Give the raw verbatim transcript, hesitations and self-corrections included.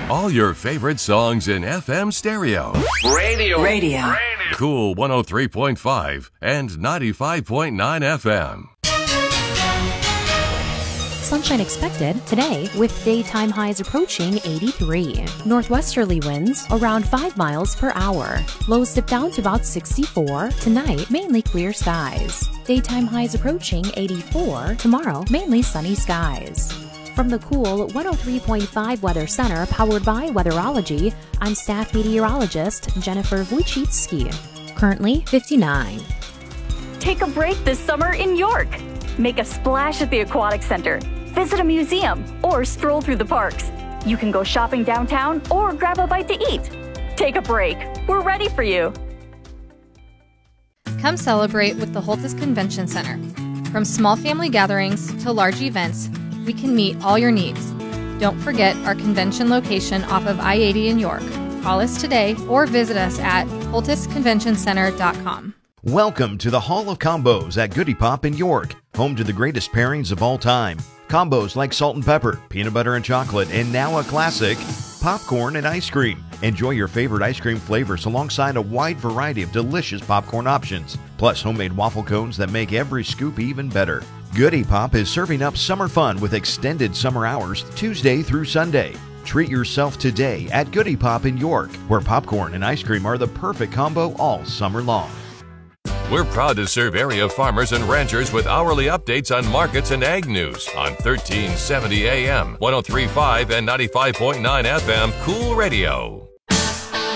All your favorite songs in F M stereo. Radio. Radio. Radio. Cool one oh three point five and ninety-five point nine F M. Sunshine expected today with daytime highs approaching eighty-three. Northwesterly winds around five miles per hour. Lows dip down to about sixty-four. Tonight, mainly clear skies. Daytime highs approaching eighty-four. Tomorrow, mainly sunny skies. From the Cool one oh three point five Weather Center, powered by Weatherology, I'm staff meteorologist Jennifer Wojcicki. Currently fifty-nine. Take a break this summer in York. Make a splash at the Aquatic Center. Visit a museum or stroll through the parks. You can go shopping downtown or grab a bite to eat. Take a break. We're ready for you. Come celebrate with the Holtis Convention Center. From small family gatherings to large events, we can meet all your needs. Don't forget our convention location off of I eighty in York. Call us today or visit us at holtis convention center dot com. Welcome to the Hall of Combos at Goody Pop in York, home to the greatest pairings of all time. Combos like salt and pepper, peanut butter and chocolate, and now a classic, popcorn and ice cream. Enjoy your favorite ice cream flavors alongside a wide variety of delicious popcorn options, plus homemade waffle cones that make every scoop even better. Goody Pop is serving up summer fun with extended summer hours Tuesday through Sunday. Treat yourself today at Goody Pop in York, where popcorn and ice cream are the perfect combo all summer long. We're proud to serve area farmers and ranchers with hourly updates on markets and ag news on thirteen seventy A M, one oh three point five and ninety-five point nine F M Cool Radio.